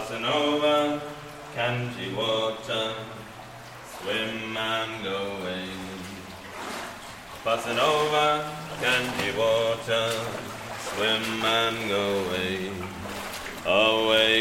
Passing over Kanji water, swim and go away. Passing over Kanji water, swim and go away. Away